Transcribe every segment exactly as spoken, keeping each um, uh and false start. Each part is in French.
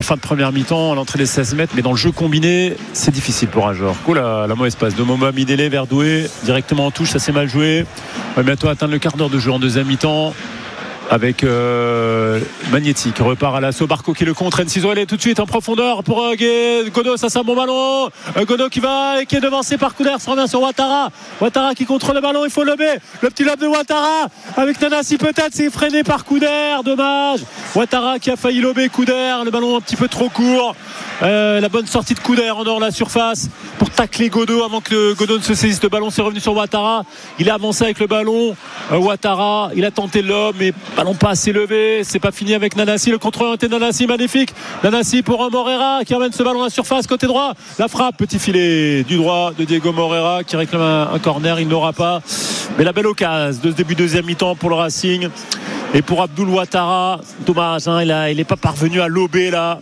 fin de première mi-temps à l'entrée des seize mètres, mais dans le jeu combiné c'est difficile pour Ajor. Cool, la, la mauvaise passe de Momo Midele vers Doué directement en touche, ça s'est mal joué. On va bientôt atteindre le quart d'heure de jeu en deuxième mi-temps avec euh, Magnétique repart à l'assaut, Barco qui le contre, Enciso elle est tout de suite en profondeur pour euh, Godot, ça c'est un bon ballon, euh, Godot qui va et qui est devancé par Couder, se revient sur Ouattara Ouattara qui contrôle le ballon, il faut lever le petit lob de Ouattara avec Nanasi, peut-être c'est freiné par Couder, dommage. Ouattara qui a failli lober Couder, le ballon un petit peu trop court, euh, la bonne sortie de Couder en dehors de la surface pour tacler Godot avant que Godot ne se saisisse. Le ballon c'est revenu sur Ouattara, il a avancé avec le ballon, euh, Ouattara il a tenté le lob mais ballon pas assez levé, c'est pas fini avec Nanasi, le contrôle était Nanasi, magnifique Nanasi pour un Morera qui emmène ce ballon à la surface côté droit, la frappe, petit filet du droit de Diego Morera qui réclame un, un corner, il n'aura pas, mais la belle occasion de ce début de deuxième mi-temps pour le Racing. Et pour Abdoul Ouattara, dommage hein, il a, il n'est pas parvenu à lober là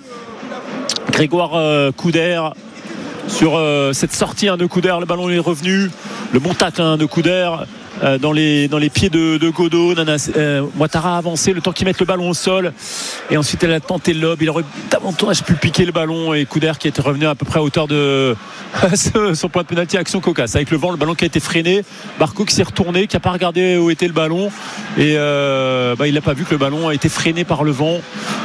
Grégoire euh, Couder sur euh, cette sortie hein, de Couder, le ballon est revenu, le bon tacle hein, de Couder euh, dans, les, dans les pieds de, de Godot. Nanas, euh, Ouattara a avancé le temps qu'il mette le ballon au sol et ensuite elle a tenté le lob, il aurait davantage pu piquer le ballon et Couder qui était revenu à peu près à hauteur de son point de pénalty, action cocasse avec le vent, le ballon qui a été freiné, Barco qui s'est retourné, qui n'a pas regardé où était le ballon et euh, bah, il n'a pas vu que le ballon a été freiné par le vent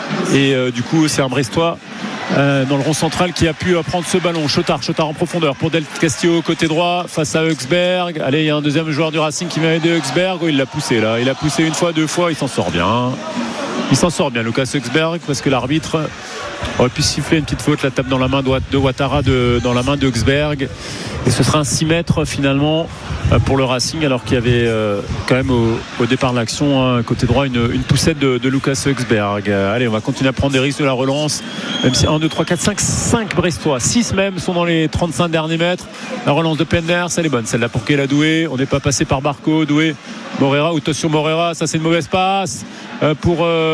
et euh, du coup c'est un Brestois Euh, dans le rond central qui a pu prendre ce ballon. Chotard, Chotard en profondeur pour Del Castillo côté droit face à Huxberg. Allez, il y a un deuxième joueur du Racing qui vient aider Huxberg. Oh, il l'a poussé là, il a poussé une fois, deux fois, il s'en sort bien. Il s'en sort bien Lucas Huxberg parce que l'arbitre aurait pu siffler une petite faute, la tape dans la main de Ouattara de, dans la main de Huxberg et ce sera un six mètres finalement pour le Racing alors qu'il y avait euh, quand même au, au départ de l'action hein, côté droit une, une poussette de, de Lucas Huxberg. Allez, on va continuer à prendre des risques de la relance même si un, deux, trois, quatre, cinq, cinq Brestois, six même sont dans les trente-cinq derniers mètres. La relance de Penders elle est bonne, celle-là pour Kéla Doué, on n'est pas passé par Barco, Doué, Morera ou Tossio Morera, ça c'est une mauvaise passe pour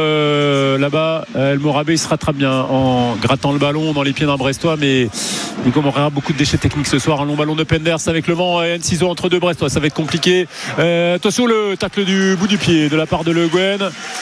euh, là-bas El Morabé il se rattrape bien en grattant le ballon dans les pieds d'un Brestois mais Nico Morera beaucoup de déchets techniques ce soir, un long ballon de Penders avec le vent et Enciso entre deux Brestois, ça va être compliqué. euh, attention le tacle du bout du pied de la part de Le Guen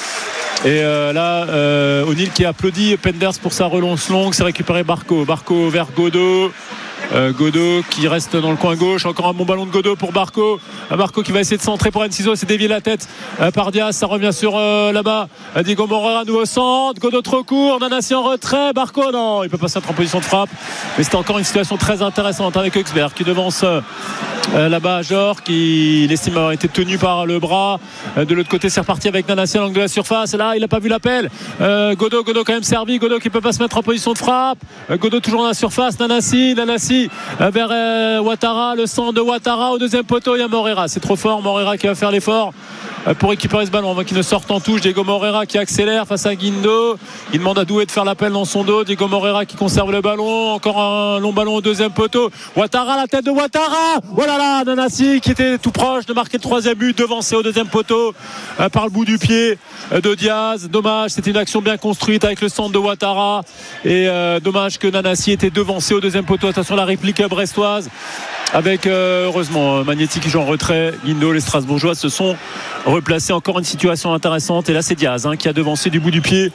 et euh, là euh, O'Neill qui applaudit Penders pour sa relance longue, c'est récupéré Barco Barco vers Godot. Euh, Godot qui reste dans le coin gauche, encore un bon ballon de Godot pour Barco, euh, Barco qui va essayer de centrer pour Enciso, c'est dévié la tête euh, par Diaz, ça revient sur euh, là-bas euh, Diego Morera nous au centre, Godot trop court, Nanasi en retrait, Barco non, il peut pas se mettre en position de frappe mais c'était encore une situation très intéressante avec Huxberg qui devance euh, là-bas Ajor qui il estime avoir été tenu par le bras, euh, de l'autre côté c'est reparti avec Nanasi à l'angle de la surface et là il n'a pas vu l'appel, euh, Godot Godot quand même servi, Godot qui peut pas se mettre en position de frappe, euh, Godot toujours dans la surface, Nanasi Nanasi vers euh, Ouattara, le centre de Ouattara au deuxième poteau, il y a Morera, c'est trop fort, Morera qui va faire l'effort euh, pour récupérer ce ballon avant qu'il ne sorte en touche. Diego Morera qui accélère face à Guindo, il demande à Doué de faire l'appel dans son dos, Diego Morera qui conserve le ballon, encore un long ballon au deuxième poteau, Ouattara, la tête de Ouattara, voilà là Nanasi qui était tout proche de marquer le troisième but, devancé au deuxième poteau euh, par le bout du pied euh, de Diaz, dommage, c'était une action bien construite avec le centre de Ouattara et euh, dommage que Nanasi était devancé au deuxième poteau. Attention la réplique brestoise avec euh, heureusement Magnétique qui joue en retrait, Guindo, les Strasbourgeois se sont replacés, encore une situation intéressante et là c'est Diaz hein, qui a devancé du bout du pied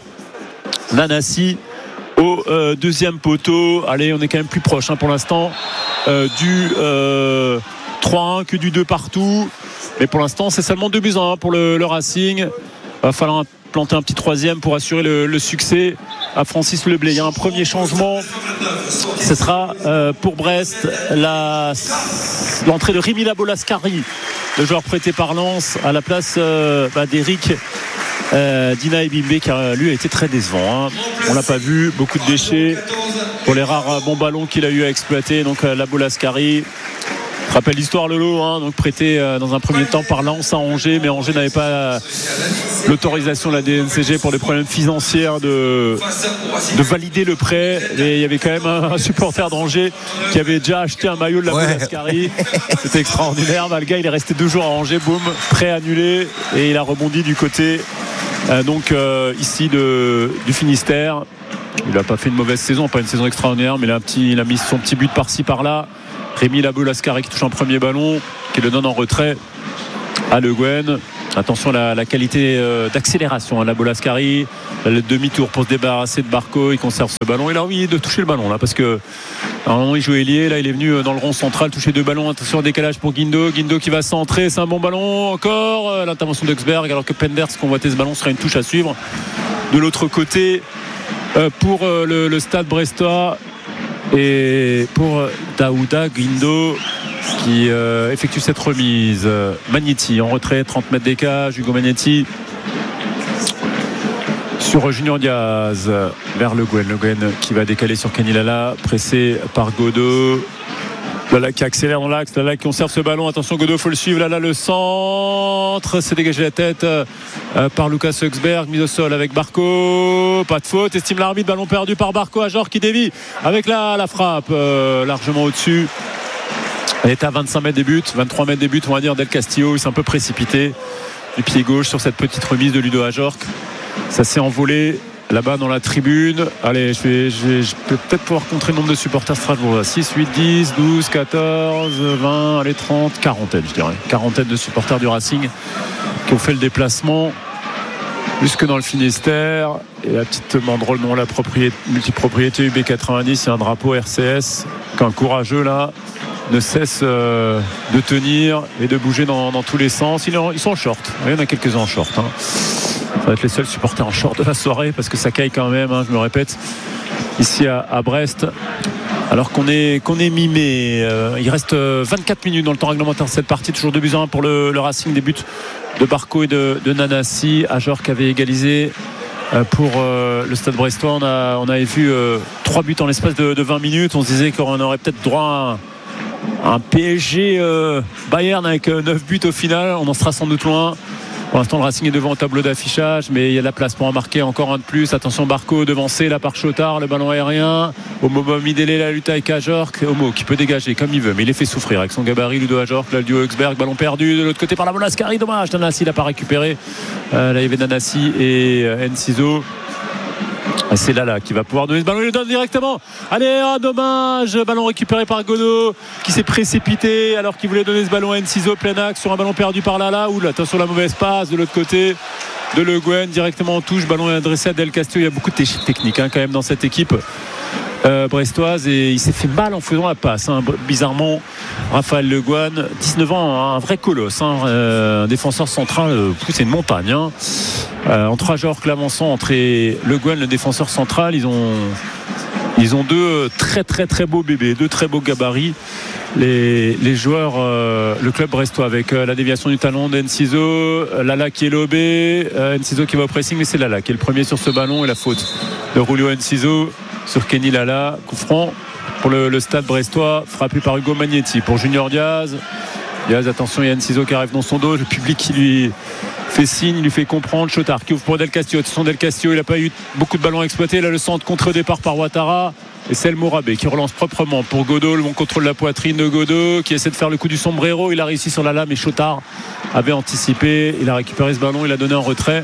Nanasi au euh, deuxième poteau. Allez, on est quand même plus proche hein, pour l'instant euh, du euh, trois un que du deux partout mais pour l'instant c'est seulement deux buts à un pour le, le Racing. Va falloir planter un petit troisième pour assurer le, le succès à Francis Leblay. Il y a un premier changement, ce sera euh, pour Brest la, l'entrée de Rémi Labolascari, le joueur prêté par Lens à la place euh, bah, d'Eric euh, Dina Ebimbe qui a, lui a été très décevant hein. On l'a pas vu, beaucoup de déchets pour les rares bons ballons qu'il a eu à exploiter. Donc euh, Labolascari, je rappelle l'histoire Lolo hein, donc prêté euh, dans un premier temps par Lens à Angers, mais Angers n'avait pas euh, l'autorisation de la D N C G pour des problèmes financiers de, de valider le prêt et il y avait quand même un, un supporter d'Angers qui avait déjà acheté un maillot de la Bolascari ouais. C'était extraordinaire, bah, le gars il est resté deux jours à Angers, boum, prêt annulé et il a rebondi du côté euh, donc euh, ici de, du Finistère. Il n'a pas fait une mauvaise saison, pas une saison extraordinaire, mais il a, un petit, il a mis son petit but par-ci par-là. Rémi Labolascari qui touche un premier ballon, qui le donne en retrait à Le Guen. Attention à la, la qualité euh, d'accélération. Hein, la Bolascari, le demi-tour pour se débarrasser de Barco. Il conserve ce ballon. Il a envie de toucher le ballon là parce que normalement il joue ailier. Là il est venu dans le rond central toucher deux ballons. Attention au décalage pour Guindo. Guindo qui va centrer. C'est un bon ballon encore. Euh, l'intervention d'Augsberg alors que Penders convoitait ce ballon sera une touche à suivre. De l'autre côté euh, pour euh, le, le stade brestois et pour euh, Daouda Guindo qui euh, effectue cette remise. Magnetti en retrait, trente mètres d'écart. Hugo Magnetti sur Junior Diaz vers Le Guen. Le Guen qui va décaler sur Kenny Lala, pressé par Godot. Lala qui accélère dans l'axe, Lala qui conserve ce ballon. Attention Godot, il faut le suivre. Lala le centre, c'est dégagé la tête euh, par Lucas Augsberg, mise au sol avec Barco. Pas de faute, estime l'arbitre. Ballon perdu par Barco. Ajor qui dévie avec la, la frappe euh, largement au-dessus. Elle est à vingt-cinq mètres des buts, vingt-trois mètres des buts, on va dire, Del Castillo. Il s'est un peu précipité du pied gauche sur cette petite remise de Ludo Ajorc. Ça s'est envolé là-bas dans la tribune. Allez, je vais, je vais, je peux peut-être pouvoir contrer le nombre de supporters Strasbourg. six, huit, dix, douze, quatorze, vingt, allez, trente, quarantaine, je dirais. Quarantaine de supporters du Racing qui ont fait le déplacement jusque dans le Finistère. Et la petite banderole non la propriété, multipropriété U B quatre-vingt-dix, il y a un drapeau R C S qu'un courageux là ne cesse euh, de tenir et de bouger dans, dans tous les sens. Ils, ils sont en short, il y en a quelques-uns en short, hein. Ça va être les seuls supporters en short de la soirée parce que ça caille quand même, hein, je me répète, ici à, à Brest alors qu'on est, qu'on est mimé. Euh, il reste vingt-quatre minutes dans le temps réglementaire de cette partie, toujours deux buts à un pour le, le Racing. Des buts de Barco et de, de Nanassi. Ajor qui avait égalisé pour euh, le Stade Brestois. On, a, on avait vu euh, trois buts en l'espace de, de vingt minutes. On se disait qu'on aurait peut-être droit à un, un P S G euh, Bayern avec euh, neuf buts au final. On en sera sans doute loin. Pour l'instant, le Racing est devant au tableau d'affichage, mais il y a de la place pour en marquer encore un de plus. Attention, Barco devancé là par Chotard, le ballon aérien. Homo Midélé, la lutte avec Ajorc. Homo qui peut dégager comme il veut, mais il est fait souffrir avec son gabarit. Ludo Ajorc, là le duo Augsberg, ballon perdu de l'autre côté par la Bolascari. Dommage, Nanassi l'a pas récupéré. Euh, là, il y avait Nanassi et euh, Enciso. C'est Lala qui va pouvoir donner ce ballon, il le donne directement. Allez, oh, dommage, ballon récupéré par Godot qui s'est précipité alors qu'il voulait donner ce ballon à Enciso, plein axe sur un ballon perdu par Lala. Ouh, attention, la mauvaise passe de l'autre côté de Le Guen directement en touche. Ballon adressé à Del Castillo. Il y a beaucoup de techniques hein, quand même dans cette équipe euh, brestoise et il s'est fait mal en faisant la passe hein. Bizarrement, Raphaël Le Guen, dix-neuf ans, un vrai colosse hein. euh, un défenseur central, euh, c'est une montagne hein. euh, entre Ajorc, Clamençon, entre Le Guen, le défenseur central, ils ont ils ont deux très très très beaux bébés, deux très beaux gabarits. Les, les joueurs, euh, le club brestois avec euh, la déviation du talon d'Enciso, Lala qui est lobé, euh, Enciso qui va au pressing, mais c'est Lala qui est le premier sur ce ballon et la faute de Julio Enciso sur Kenny Lala. Coup franc pour le, le stade brestois, frappé par Hugo Magnetti pour Junior Diaz. Diaz, attention, il y a Enciso qui arrive dans son dos, le public qui lui fait signe, il lui fait comprendre. Chotard qui ouvre pour Del Castillo. Attention, Del Castillo, il n'a pas eu beaucoup de ballons à exploiter. Là, le centre contre départ par Ouattara. Et c'est El Morabé qui relance proprement pour Godot. Le bon contrôle de la poitrine de Godot qui essaie de faire le coup du sombrero. Il a réussi sur la lame et Chotard avait anticipé. Il a récupéré ce ballon, il a donné un retrait.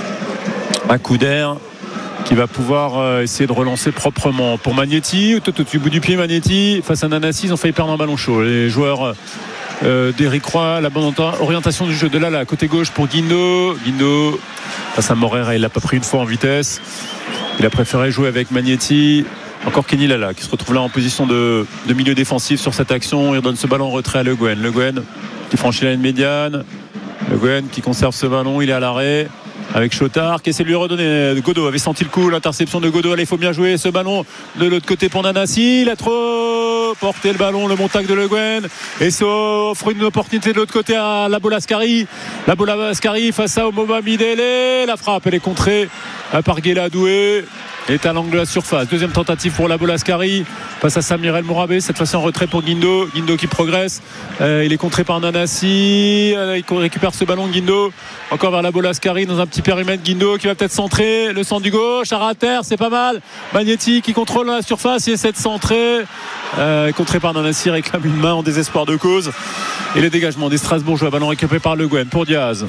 Un coup d'air qui va pouvoir essayer de relancer proprement pour Magnetti. Tout au bout du pied, Magnetti face à Nanassi. Ils ont failli perdre un ballon chaud. Les joueurs euh, d'Éric Roy, la bonne orientation du jeu de là, là, côté gauche pour Guindo. Guindo face à Morera, il l'a pas pris une fois en vitesse. Il a préféré jouer avec Magnetti. Encore Kenny Lala qui se retrouve là en position de, de milieu défensif sur cette action. Il donne ce ballon en retrait à Le Guen. Le Guen qui franchit la ligne médiane. Le Guen qui conserve ce ballon. Il est à l'arrêt avec Chotard qui essaie de lui redonner. Godot avait senti le coup, l'interception de Godot. Allez, il faut bien jouer ce ballon de l'autre côté pour Nanassi. Il a trop porté le ballon, le montagne de Le Guen, et ça offre une opportunité de l'autre côté à la Bolascari. La Bolascari face à Omoba Midélé. La frappe, elle est contrée par Guéladoué. est à l'angle de la surface. Deuxième tentative pour la Bolascari face à Samir El Morabé, cette fois-ci en retrait pour Guindo. Guindo qui progresse, euh, il est contré par Nanassi, euh, il récupère ce ballon Guindo encore vers la Bolascari dans un petit périmètre. Guindo qui va peut-être centrer, le centre du gauche, à terre, c'est pas mal. Magnetti qui contrôle la surface, il essaie de centrer, euh, contré par Nanassi, réclame une main en désespoir de cause. Et le dégagement des Strasbourgeois, ballon récupéré par Le Guen pour Diaz.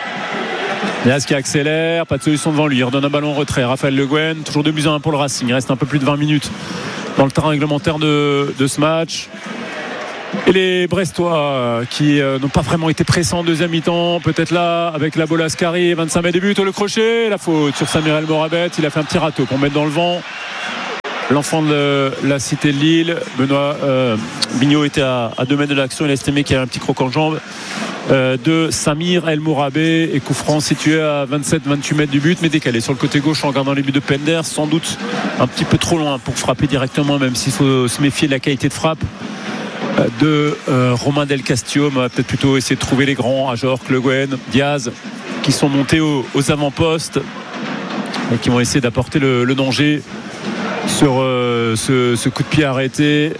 Diaz qui accélère, pas de solution devant lui, il redonne un ballon en retrait. Raphaël Le Guen, toujours deux buts à un pour le Racing. Il reste un peu plus de vingt minutes dans le terrain réglementaire de, de ce match. Et les Brestois qui euh, n'ont pas vraiment été pressants en deuxième mi-temps, peut-être là avec la Bolascari, vingt-cinq mètres de but, le crochet, la faute sur Samuel Morabet, il a fait un petit râteau pour mettre dans le vent l'enfant de la cité de Lille. Benoît euh, Bignot était à, à deux mètres de l'action, il a estimé qu'il y avait un petit croc en jambe euh, de Samir El Mourabé, et coup franc situé à vingt-sept vingt-huit mètres du but, mais décalé sur le côté gauche en regardant les buts de Penders, sans doute un petit peu trop loin pour frapper directement, même s'il faut se méfier de la qualité de frappe de euh, Romain Del Castillo. On va peut-être plutôt essayer de trouver les grands, Ajorc, Le Guen, Diaz, qui sont montés aux, aux avant-postes et qui vont essayer d'apporter le, le danger sur euh, ce, ce coup de pied arrêté.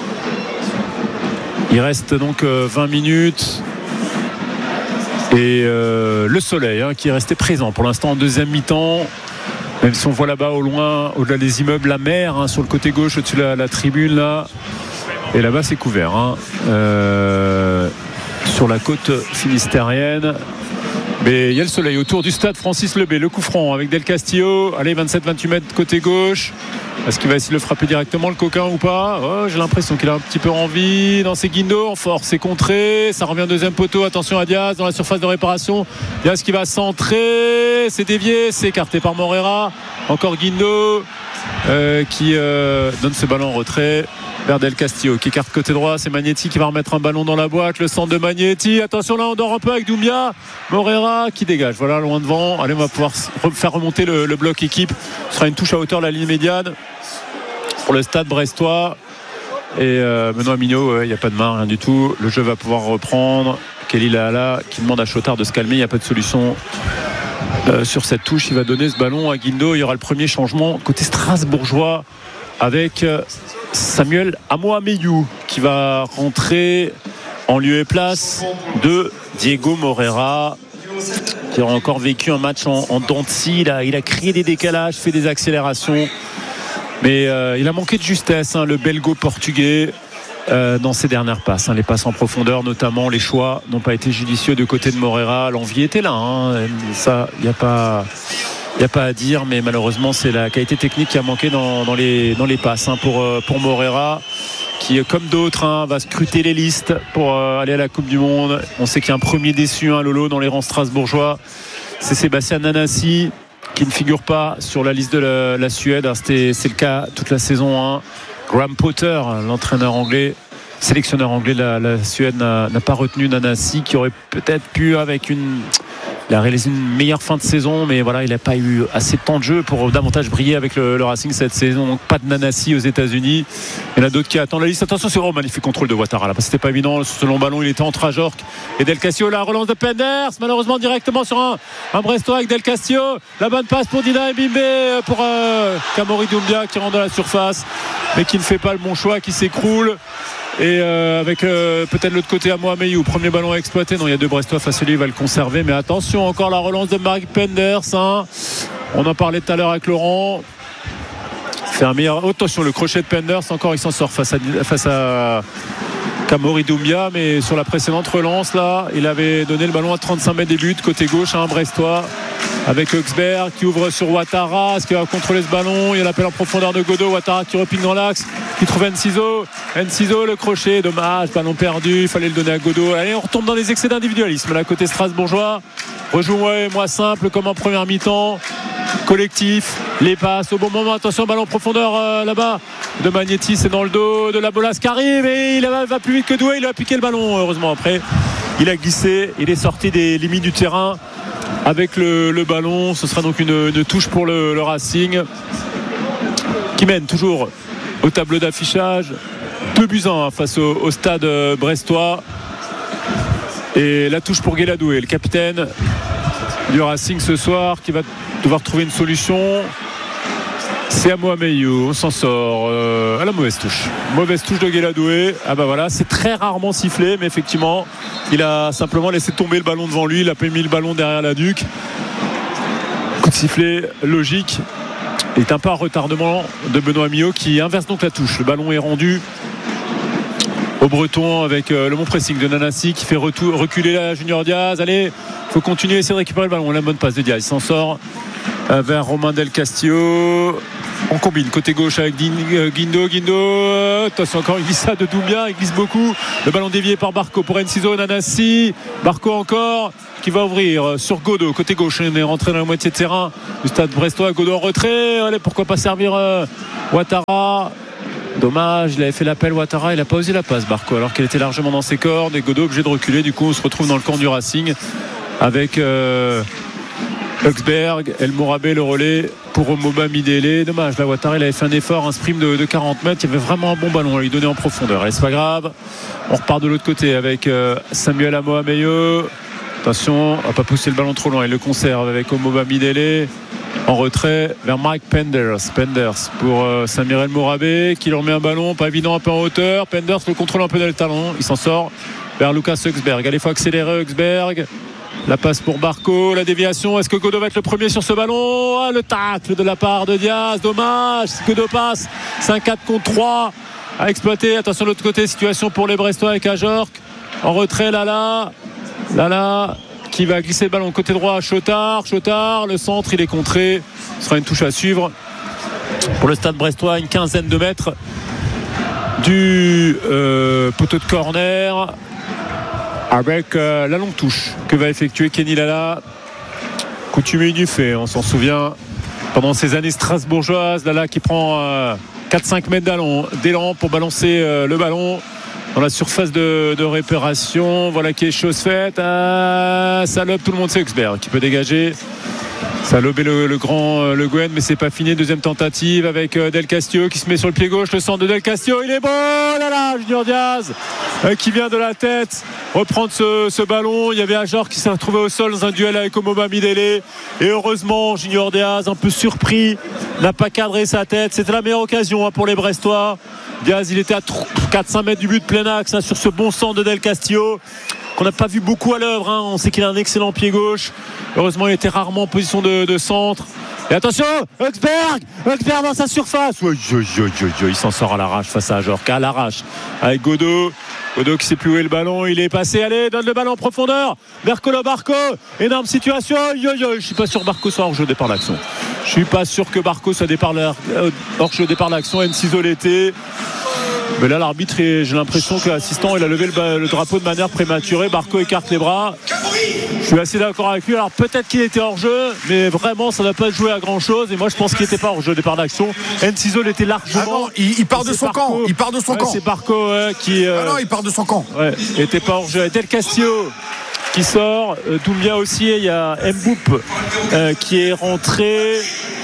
Il reste donc euh, vingt minutes et euh, le soleil hein, qui est resté présent pour l'instant en deuxième mi-temps, même si on voit là-bas au loin, au-delà des immeubles, la mer hein, sur le côté gauche au-dessus de la, la tribune là. Et là-bas c'est couvert hein. euh, sur la côte finistérienne. Mais il y a le soleil autour du stade Francis Lebé. Le coup franc avec Del Castillo. Allez, vingt-sept vingt-huit mètres côté gauche. Est-ce qu'il va essayer de le frapper directement le coquin ou pas? Oh, j'ai l'impression qu'il a un petit peu envie. Dans ses Guindo en force, c'est contré. Ça revient deuxième poteau. Attention à Diaz dans la surface de réparation. Diaz qui va centrer. C'est dévié. C'est écarté par Morera. Encore Guindo euh, qui euh, donne ce ballon en retrait vers Del Castillo qui écarte côté droit. C'est Magnetti qui va remettre un ballon dans la boîte. Le centre de Magnetti. Attention là, on dort un peu avec Doumbia. Morera qui dégage. Voilà, loin devant. Allez, on va pouvoir faire remonter le, le bloc équipe. Ce sera une touche à hauteur de la ligne médiane pour le stade brestois. Et euh, Benoît Mignot, il n'y a pas de main, rien du tout. Le jeu va pouvoir reprendre. Kelly Lahala qui demande à Chotard de se calmer. Il n'y a pas de solution euh, sur cette touche. Il va donner ce ballon à Guindo. Il y aura le premier changement côté strasbourgeois avec euh, Samuel Amoameyou qui va rentrer en lieu et place de Diego Morera, qui aura encore vécu un match en, en dents de scie. Il a, il a créé des décalages, fait des accélérations, mais euh, il a manqué de justesse hein, le belgo-portugais euh, dans ses dernières passes hein, les passes en profondeur notamment. Les choix n'ont pas été judicieux du côté de Morera. L'envie était là hein, ça il n'y a pas il n'y a pas à dire, mais malheureusement c'est la qualité technique qui a manqué dans, dans, les, dans les passes hein, pour, pour Morera, qui comme d'autres hein, va scruter les listes pour euh, aller à la Coupe du Monde. On sait qu'il y a un premier déçu hein, Lolo dans les rangs strasbourgeois, c'est Sébastien Nanasi qui ne figure pas sur la liste de la, la Suède. C'était, c'est le cas toute la saison hein. Graham Potter, l'entraîneur anglais, sélectionneur anglais de la, la Suède, n'a, n'a pas retenu Nanasi, qui aurait peut-être pu avec une... Il a réalisé une meilleure fin de saison, mais voilà, il n'a pas eu assez de temps de jeu pour davantage briller avec le, le Racing cette saison. Donc pas de Nanasi aux États-Unis. Il y en a d'autres qui attendent la liste. Attention, c'est vraiment un magnifique contrôle de Ouattara là, parce que c'était pas évident. Ce long ballon, il était entre Ajorc et Del Castillo. La relance de Penders, malheureusement directement sur un, un Brestois avec Del Castillo. La bonne passe pour Dina Mbimbe pour euh, Kamori Doumbia qui rentre dans la surface, mais qui ne fait pas le bon choix, qui s'écroule. Et euh, avec euh, peut-être l'autre côté à Mohameyou, premier ballon à exploiter. Non, il y a deux Brestois face à lui, il va le conserver. Mais attention, encore la relance de Mark Penders hein. On en parlait tout à l'heure avec Laurent. Fait un meilleur... Oh, attention, le crochet de Penders, encore il s'en sort face à, face à Kamori Doumbia. Mais sur la précédente relance là, il avait donné le ballon à trente-cinq mètres des buts, côté gauche à un Brestois, avec Huxberg qui ouvre sur Ouattara. Est-ce qu'il va contrôler ce ballon? Il y a l'appel en profondeur de Godot. Ouattara qui repique dans l'axe, qui trouve Enciso. Enciso, le crochet, dommage, ballon perdu, il fallait le donner à Godot. Allez, on retombe dans les excès d'individualisme là, côté strasbourgeois. Rejoue ouais, moi simple comme en première mi-temps, collectif, les passes au bon moment. Attention, ballon en profondeur euh, là-bas de Magnetti, c'est dans le dos de la Bolas qui arrive et il va, va plus vite que Doué. Il a piqué le ballon, heureusement après il a glissé, il est sorti des limites du terrain avec le, le ballon. Ce sera donc une, une touche pour le, le Racing, qui mène toujours au tableau d'affichage deux buts à un face au, au stade brestois. Et la touche pour Guéladoué, le capitaine du Racing ce soir, qui va devoir trouver une solution. C'est à Mohameyou, on s'en sort euh, à la mauvaise touche. Mauvaise touche de Guéladoué. Ah bah voilà, c'est très rarement sifflé, mais effectivement, il a simplement laissé tomber le ballon devant lui. Il a pas mis le ballon derrière la nuque. Coup de sifflet logique. Il est un peu un retardement de Benoît Mignot qui inverse donc la touche. Le ballon est rendu au Breton avec euh, le bon pressing de Nanassi qui fait retour, reculer la Junior Diaz. Allez, il faut continuer, essayer de récupérer le ballon. La bonne passe de Diaz, il s'en sort euh, vers Romain Del Castillo. On combine côté gauche avec Guindo. Guindo, euh, attention, encore une glissade de Doumbia, il glisse beaucoup. Le ballon dévié par Barco pour Enciso. Nanassi, Barco encore qui va ouvrir sur Godot côté gauche. On est rentré dans la moitié de terrain du stade brestois. Godot en retrait. Allez, pourquoi pas servir euh, Ouattara. Dommage, il avait fait l'appel Ouattara, il n'a pas osé la passe Barco alors qu'elle était largement dans ses cordes et Godot obligé de reculer. Du coup on se retrouve dans le camp du Racing avec euh, Huxberg, El Morabé le relais pour Omoba Midele. Dommage, là Ouattara il avait fait un effort, un sprint de, de quarante mètres, il y avait vraiment un bon ballon à lui donner en profondeur. Allez, c'est pas grave, on repart de l'autre côté avec euh, Samuel Amoameyo. Attention, on va pas pousser le ballon trop loin, il le conserve avec Omoba Midele. En retrait vers Mike Penders Penders pour euh, Samir El Morabé qui leur met un ballon pas évident, un peu en hauteur. Penders le contrôle un peu dans le talon, il s'en sort vers Lucas Huxberg. Allez, il faut accélérer Huxberg. La passe pour Barco, la déviation, est-ce que Godot va être le premier sur ce ballon? Ah, le tacle de la part de Diaz, dommage. Godot passe cinq quatre contre trois à exploiter. Attention de l'autre côté, situation pour les Brestois avec Ajorc en retrait. Lala Lala qui va glisser le ballon côté droit à Chotard. Chotard, le centre il est contré, ce sera une touche à suivre pour le stade brestois, une quinzaine de mètres du euh, poteau de corner avec euh, la longue touche que va effectuer Kenny Lala, coutumier du fait, on s'en souvient pendant ces années strasbourgeoises. Lala qui prend euh, quatre cinq mètres d'élan pour balancer euh, le ballon dans la surface de, de réparation. Voilà qui est chose faite. Ah, ça lobe, tout le monde sait Huxberg qui peut dégager. Ça a lobé le, le grand Le Guen, mais c'est pas fini. Deuxième tentative avec Del Castillo qui se met sur le pied gauche. Le centre de Del Castillo, il est bon. Oh là là, Junior Diaz euh, qui vient de la tête reprendre ce, ce ballon. Il y avait Ajor qui s'est retrouvé au sol dans un duel avec Omoba Midele. Et heureusement, Junior Diaz, un peu surpris, n'a pas cadré sa tête. C'était la meilleure occasion hein, pour les Brestois. Diaz, il était à quatre cinq mètres du but plein axe hein, sur ce bon centre de Del Castillo qu'on n'a pas vu beaucoup à l'œuvre hein. On sait qu'il a un excellent pied gauche. Heureusement il était rarement en position de, de centre. Et attention, Huxberg Huxberg dans sa surface. Oui, oui, oui, oui, oui. Il s'en sort à l'arrache face à Ajorc, à l'arrache avec Godot. Godot qui sait plus où est le ballon, il est passé. Allez, donne le ballon en profondeur vers Colo Barco. Énorme situation. Yo, yo. Je suis pas sûr que Barco soit hors jeu départ l'action. Je suis pas sûr que Barco soit hors jeu départ l'action. Enciso l'était. Mais là l'arbitre, j'ai l'impression que l'assistant il a levé le, le drapeau de manière prématurée. Barco écarte les bras. Je suis assez d'accord avec lui. Alors peut-être qu'il était hors jeu, mais vraiment ça n'a pas joué à grand chose. Et moi je pense qu'il n'était pas hors jeu départ d'action. Enciso l'était largement. Ah non, il, il part de son Barco. camp. Il part de son ouais, camp. C'est Barco ouais, qui. Euh, ah non, il part de son camp. Ouais, il n'était pas hors jeu. Del Castillo qui sort. Euh, Doumbia aussi. Il y a Mboup euh, qui est rentré.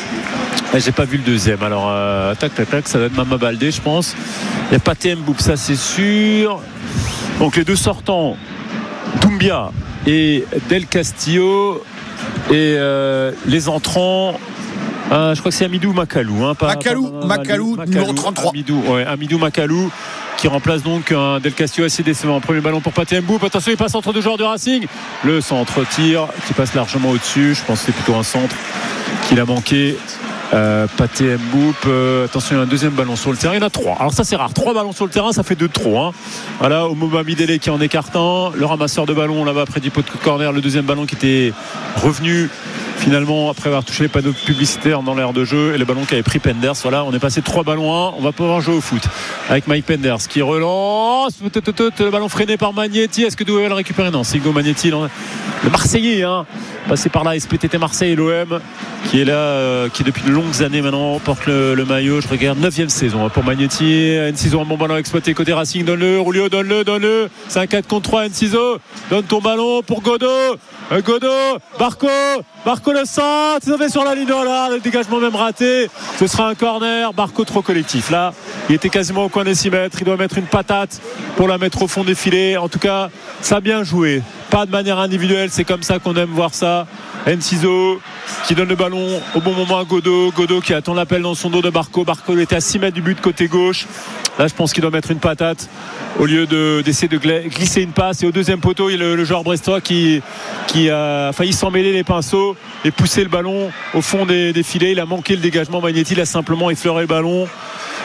J'ai pas vu le deuxième. Alors, euh, tac, tac, tac, ça va être Mama Baldé, je pense. Il n'y a pas T M Boub, ça c'est sûr. Donc, les deux sortants, Doumbia et Del Castillo. Et euh, les entrants, euh, je crois que c'est Amidou Makalou. Hein, pas, Makalou, pas, pas, Makalou, Makalou, numéro trente-trois. Amidou, ouais, Amidou Makalou qui remplace donc un Del Castillo assez décevant. Premier ballon pour Pathé Mboup. Attention, il passe entre deux joueurs du Racing. Le centre tire qui passe largement au-dessus. Je pense que c'est plutôt un centre qu'il a manqué. Euh, Pathé Mboup, euh, attention, il y a un deuxième ballon sur le terrain. Il y en a trois. Alors ça c'est rare. Trois ballons sur le terrain, ça fait deux de trop. Hein. Voilà, Omoba Midele qui est en écartant. Le ramasseur de ballon là-bas près du pot de corner. Le deuxième ballon qui était revenu finalement après avoir touché les panneaux publicitaires dans l'aire de jeu. Et le ballon qui avait pris Penders. Voilà, on est passé trois ballons à un. On va pouvoir jouer au foot avec Mike Penders qui relance. Le ballon freiné par Magnetti. Est-ce que Doué va le récupérer? Non, c'est Hugo Magnetti, le Marseillais, hein, passé par là, S P T T Marseille et l'O M, qui est là, euh, qui depuis de longues années maintenant porte le, le maillot. Je regarde, neuvième saison hein, pour Magnetti. Enciso, un bon ballon exploité côté Racing. Donne-le, Rulio, donne-le, donne-le. C'est un quatre contre trois. Enciso, donne ton ballon pour Godot. Euh, Godot, Barco, Barco le centre. Ils ont fait sur la ligne, là, le dégagement même raté. Ce sera un corner. Barco trop collectif. Là, il était quasiment au coin des six mètres. Il doit mettre une patate pour la mettre au fond des filets. En tout cas, ça a bien joué. Pas de manière individuelle, c'est comme ça qu'on aime voir ça. Enciso qui donne le ballon au bon moment à Godot. Godot qui attend l'appel dans son dos de Barco. Barco était à six mètres du but côté gauche. Là, je pense qu'il doit mettre une patate au lieu de, d'essayer de glisser une passe. Et au deuxième poteau, il y a le, le joueur brestois qui, qui a failli s'emmêler les pinceaux et pousser le ballon au fond des, des filets. Il a manqué le dégagement. Magnetti, il a simplement effleuré le ballon.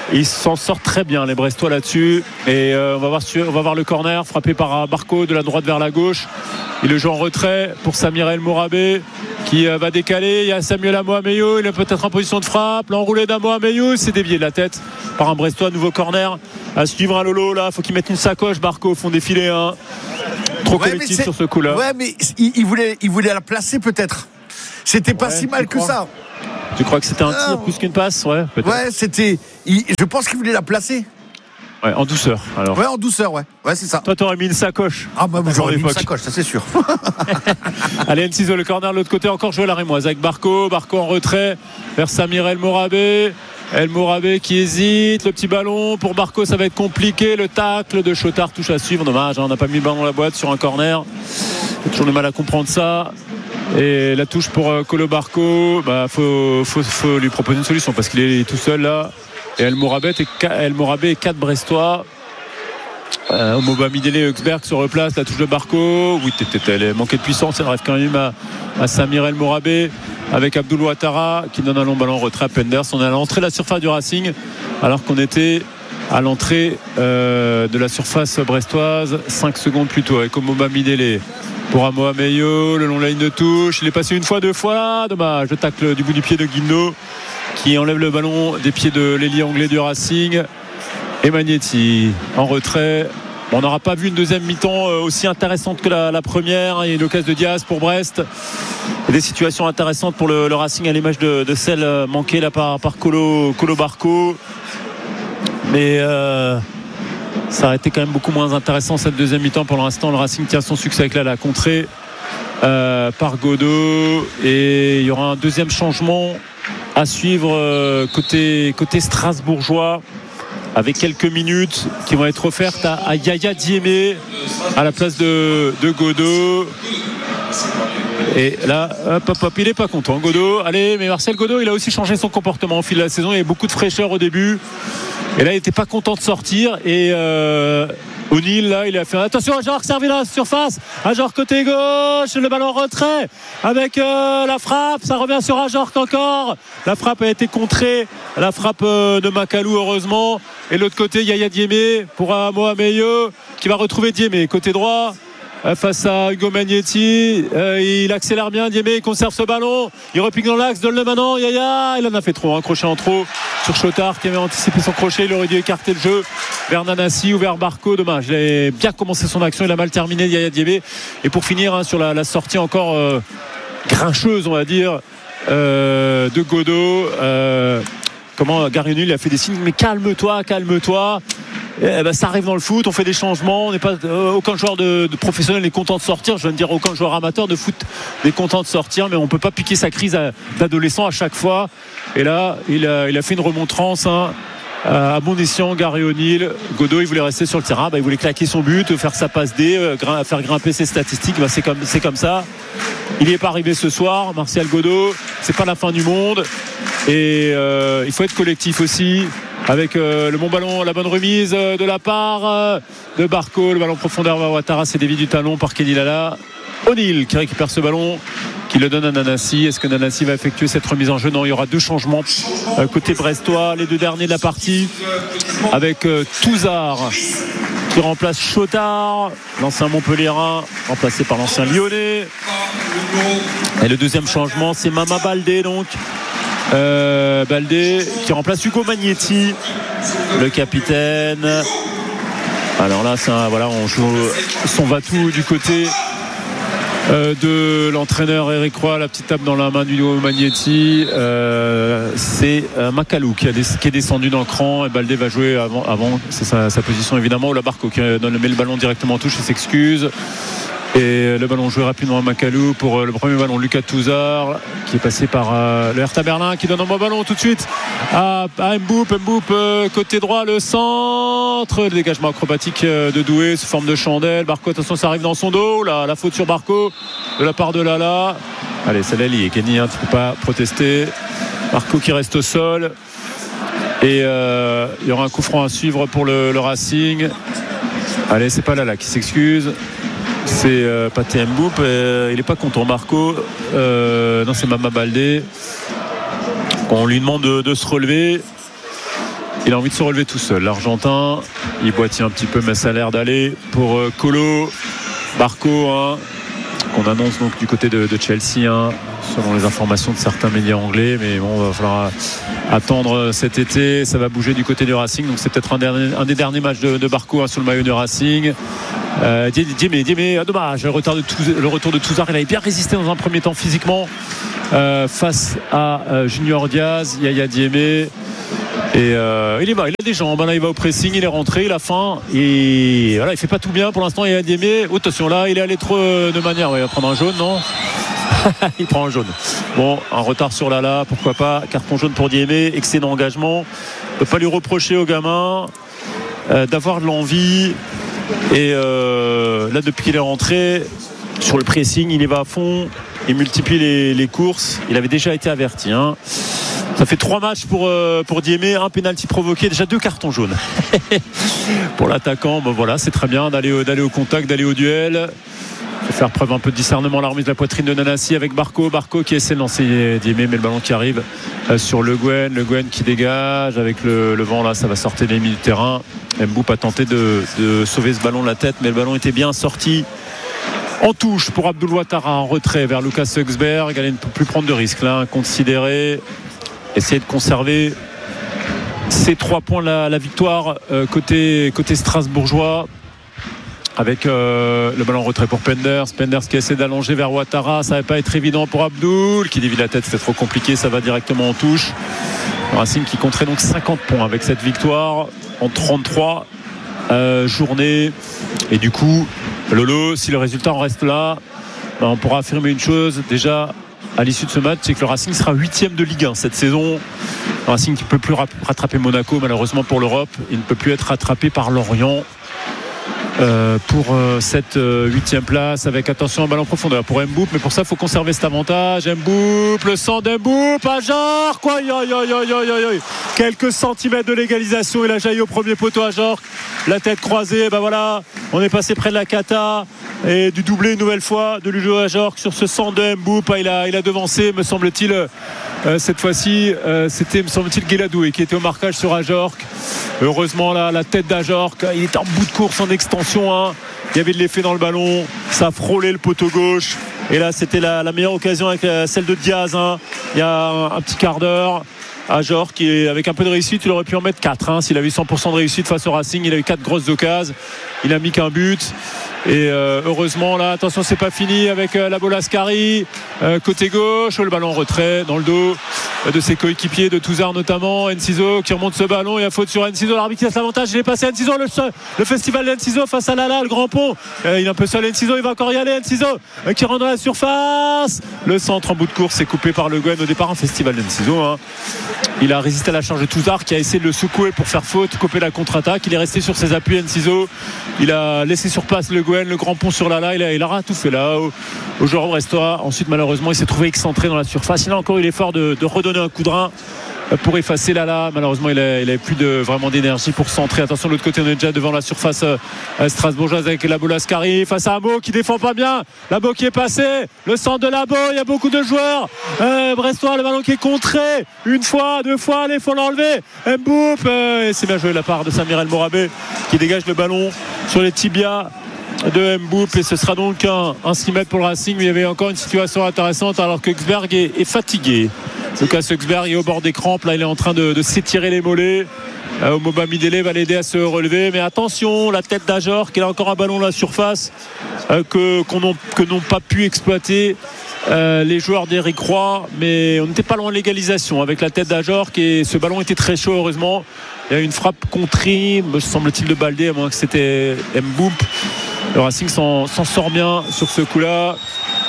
Ils s'en sortent très bien les Brestois là-dessus. Et euh, on, va voir, on va voir le corner frappé par Barco de la droite vers la gauche. Il le joue en retrait pour Samir El Mourabé qui euh, va décaler. Il y a Samuel Amoameyou, il est peut-être en position de frappe. L'enroulé d'Amoameyou, c'est dévié de la tête par un Brestois. Nouveau corner à suivre à Lolo. Là, faut qu'il mette une sacoche. Barco au fond défilé. Hein. Trop ouais, collectif sur ce coup-là. Ouais, mais il, il, voulait, il voulait la placer peut-être. C'était pas ouais, si mal que ça. Tu crois que c'était un tir euh, plus qu'une passe? Ouais, peut-être. Ouais, c'était. Il, je pense qu'il voulait la placer. Ouais, en douceur alors. Ouais, en douceur, ouais. Ouais, c'est ça. Toi, t'aurais mis une sacoche. Ah, bah, j'aurais mis une sacoche, ça c'est sûr. Allez, N six O, le corner de l'autre côté, encore joué à la Rémoise avec Barco. Barco en retrait vers Samir El Mourabé. El Mourabé qui hésite. Le petit ballon pour Barco, ça va être compliqué. Le tacle de Chotard touche à suivre. Dommage, hein, on n'a pas mis le ballon dans la boîte sur un corner. J'ai toujours du mal à comprendre ça. Et la touche pour euh, Kolo Barco, bah, faut, faut, faut lui proposer une solution parce qu'il est tout seul là. Et El Mourabé et quatre Brestois. Euh, Moba Midele et Huxberg se replacent. La touche de Barco. Oui, elle manquait de puissance. Elle rêve quand même à, à Samir El Mourabé avec Abdoul Ouattara qui donne un long ballon en retrait à Penders. On est à l'entrée de la surface du Racing alors qu'on était à l'entrée euh, de la surface brestoise cinq secondes plus tôt avec Moba Midele. Pour Amoameyou, le long de la ligne de touche. Il est passé une fois, deux fois. Dommage. Le tacle du bout du pied de Guindo qui enlève le ballon des pieds de l'ailier anglais du Racing. Et Magnetti en retrait. Bon, on n'aura pas vu une deuxième mi-temps aussi intéressante que la, la première. Il y a une occasion de Diaz pour Brest. Et des situations intéressantes pour le, le Racing à l'image de, de celle manquée là par, par Kolo, Kolo Barco. Mais. Euh, Ça a été quand même beaucoup moins intéressant cette deuxième mi-temps. Pour l'instant, le Racing tient son succès avec là, la contrée euh, par Godot. Et il y aura un deuxième changement à suivre euh, côté, côté strasbourgeois avec quelques minutes qui vont être offertes à, à Yaya Diémé à la place de, de Godot. Et là, hop, hop, hop, il n'est pas content, Godot. Allez, mais Marcel Godot, il a aussi changé son comportement au fil de la saison. Il y avait beaucoup de fraîcheur au début. Et là, il n'était pas content de sortir. Et euh, O'Neill, là, il a fait attention à Ajor, servi la surface. Ajor côté gauche, le ballon retrait avec euh, la frappe. Ça revient sur Ajor encore. La frappe a été contrée. La frappe euh, de Macalou, heureusement. Et l'autre côté, Yaya Diémé pour Amoameyou qui va retrouver Diémé. Côté droit. Face à Hugo Magnetti, euh, il accélère bien. Diémé, il conserve ce ballon, il repique dans l'axe, donne le maintenant. Yaya, il en a fait trop, un crochet en trop sur Chotard qui avait anticipé son crochet. Il aurait dû écarter le jeu vers Nanassi ou vers Barco. Dommage, il a bien commencé son action, il a mal terminé Yaya Diémé. Et pour finir hein, sur la, la sortie encore euh, grincheuse, on va dire, euh, de Godot. Euh, comment Garioni, il a fait des signes, mais calme-toi, calme-toi. Eh ben, ça arrive dans le foot, on fait des changements, on n'est pas, euh, aucun joueur de, de professionnel n'est content de sortir, je viens de dire aucun joueur amateur de foot n'est content de sortir, mais on ne peut pas piquer sa crise à, d'adolescent à chaque fois. Et là il a, il a fait une remontrance hein, à bon escient. Gary O'Neill, Godot il voulait rester sur le terrain, bah, il voulait claquer son but, faire sa passe D, euh, grim, faire grimper ses statistiques, bah, c'est, comme, c'est comme ça. Il n'y est pas arrivé ce soir, Martial Godot, c'est pas la fin du monde. Et euh, il faut être collectif aussi avec euh, le bon ballon, la bonne remise euh, de la part euh, de Barco, le ballon profondeur vers Ouattara, c'est dévié du talon par Kenny Lala. O'Neill qui récupère ce ballon, qui le donne à Nanassi. Est-ce que Nanassi va effectuer cette remise en jeu? Non, il y aura deux changements euh, côté brestois, les deux derniers de la partie, avec euh, Touzard qui remplace Chotard, l'ancien Montpellierin remplacé par l'ancien Lyonnais. Et le deuxième changement, c'est Mama Baldé donc. Euh, Baldé qui remplace Hugo Magnetti, le capitaine. Alors là, c'est un, voilà, on joue son va-tout du côté euh, de l'entraîneur Eric Roy. La petite tape dans la main d'Hugo Magnetti. Euh, c'est euh, Macalou qui, a des, qui est descendu dans le cran et Baldé va jouer avant. avant c'est sa, sa position évidemment. Ola Barco qui donne, met le ballon directement en touche et s'excuse. Et le ballon joué rapidement à Macalou pour le premier ballon. Lucas Touzard qui est passé par euh, le Hertha Berlin qui donne un bon ballon tout de suite à, à Mboup. Mboup euh, côté droit, le centre, le dégagement acrobatique de Doué sous forme de chandelle. Barco, attention, ça arrive dans son dos. La, la faute sur Barco de la part de Lala. Allez, c'est la liée. Kenny, hein, tu ne peux pas protester. Barco qui reste au sol. Et euh, il y aura un coup franc à suivre pour le, le Racing. Allez, c'est pas Lala qui s'excuse. C'est euh, Pathé Mboup, euh, il n'est pas content Marco, euh, non c'est Mama Baldé. On lui demande de, de se relever il a envie de se relever tout seul. L'Argentin, il boitille un petit peu, mais ça a l'air d'aller pour euh, Colo Barco, hein, qu'on annonce donc du côté de, de Chelsea, hein, selon les informations de certains médias anglais. Mais bon, il va falloir attendre cet été. Ça va bouger du côté du Racing. Donc c'est peut-être un, dernier, un des derniers matchs de, de Barco, hein, sur le maillot de Racing. Euh, Diémé, Diémé, dommage, le, retard de Touz, le retour de Touzard. Il avait bien résisté dans un premier temps physiquement euh, face à euh, Junior Diaz. Yaya Diémé. Et euh, il est bas, il a des jambes, là il va au pressing, il est rentré, il a faim et voilà, il fait pas tout bien pour l'instant. Yaya Diémé, oh, attention là, il est allé trop de manière, ouais, il va prendre un jaune, non? Il prend un jaune. Bon, un retard sur Lala, pourquoi pas, carton jaune pour Diémé, excellent engagement. On peut pas lui reprocher au gamin euh, d'avoir de l'envie. Et euh, là, depuis qu'il est rentré sur le pressing, il y va à fond, il multiplie les, les courses. Il avait déjà été averti, hein. Ça fait trois matchs pour, euh, pour Diémé, un pénalty provoqué, déjà deux cartons jaunes. Pour l'attaquant, ben voilà, c'est très bien d'aller, d'aller au contact, d'aller au duel. Il faut faire preuve un peu de discernement. La remise de la poitrine de Nanassi avec Barco. Barco qui essaie de lancer Diémé, mais le ballon qui arrive euh, sur Le Guen. Le Guen qui dégage avec le, le vent là, ça va sortir des limites du terrain. Mboup a tenté de, de sauver ce ballon de la tête, mais le ballon était bien sorti. En touche pour Abdoul Ouattara, en retrait vers Lucas Högsberg. Elle ne peut plus prendre de risques là, considérer. Essayer de conserver ces trois points, la, la victoire euh, côté, côté strasbourgeois, avec euh, le ballon en retrait pour Penders. Penders qui essaie d'allonger vers Ouattara, ça ne va pas être évident pour Abdoul qui dévie la tête, c'est trop compliqué, ça va directement en touche. Racing qui compterait donc cinquante points avec cette victoire en trente-trois euh, journées. Et du coup, Lolo, si le résultat en reste là, ben on pourra affirmer une chose déjà à l'issue de ce match, c'est que le Racing sera huitième de Ligue un cette saison. Le Racing qui ne peut plus rattraper Monaco malheureusement pour l'Europe. Il ne peut plus être rattrapé par Lorient euh, pour euh, cette huitième euh, place, avec attention un ballon en profondeur pour Mboup, mais pour ça il faut conserver cet avantage. Mboup, le sang d'Mboup, Ajorc, quoi, yo, yo, yo, yo, yo, yo. Quelques centimètres de l'égalisation, il a jailli au premier poteau Ajorc, la tête croisée, ben voilà, on est passé près de la cata et du doublé une nouvelle fois de Lujo Ajorc sur ce sang de Mboup. Il a, il a devancé, me semble-t-il, euh, cette fois-ci euh, c'était, me semble-t-il, Guéladoué qui était au marquage sur Ajorc. Heureusement là, la tête d'Ajorc, il était en bout de course en extension, hein. Il y avait de l'effet dans le ballon, ça a frôlé le poteau gauche et là c'était la, la meilleure occasion avec euh, celle de Diaz, hein. Il y a un, un petit quart d'heure. Ajorc qui, avec un peu de réussite, il aurait pu en mettre quatre, hein. S'il avait eu cent pour cent de réussite face au Racing, il a eu quatre grosses occasions, il a mis qu'un but. Et euh, heureusement là, attention, c'est pas fini avec euh, la Bolascari, euh, côté gauche, le ballon en retrait dans le dos euh, de ses coéquipiers, de Touzard notamment. Enciso qui remonte ce ballon, il y a faute sur Enciso, l'arbitre qui laisse l'avantage, il est passé Enciso, le, le festival d'Enciso face à Lala, le grand pont, euh, il est un peu seul Enciso, il va encore y aller, Enciso euh, qui rentre dans la surface, le centre en bout de course est coupé par Le Guen. Au départ un festival d'Enciso, hein. Il a résisté à la charge de Touzard qui a essayé de le secouer pour faire faute, couper la contre-attaque, il est resté sur ses appuis Enciso, il a laissé sur place Le Guen, le grand pont sur Lala, il a, il a tout fait là au, au joueur Brestois. Ensuite malheureusement il s'est trouvé excentré dans la surface, il a encore eu l'effort de, de redonner un coup de rein pour effacer Lala. Malheureusement il n'avait plus de, vraiment d'énergie pour centrer. Attention de l'autre côté, on est déjà devant la surface euh, strasbourgeoise avec la Bolascari face à Amo qui défend pas bien, Labo qui est passé, le centre de Labo, il y a beaucoup de joueurs euh, brestois, le ballon qui est contré une fois, deux fois, allez faut l'enlever. Mboup, euh, c'est bien joué de la part de Samir El Morabé qui dégage le ballon sur les tibias de Mboup et ce sera donc un, un six mètres pour le Racing. Mais il y avait encore une situation intéressante alors que Högsberg est, est fatigué. Lucas Högsberg est au bord des crampes, là il est en train de, de s'étirer les mollets. euh, Moba Midele va l'aider à se relever, mais attention, la tête d'Ajorc, qui a encore un ballon à la surface euh, que, qu'on ont, que n'ont pas pu exploiter euh, les joueurs d'Éric Roy, mais on n'était pas loin de l'égalisation avec la tête d'Ajorc et ce ballon était très chaud heureusement. Il y a eu une frappe contrée, me semble-t-il, de Baldé, à moins que c'était Mboup. Le Racing s'en, s'en sort bien sur ce coup-là.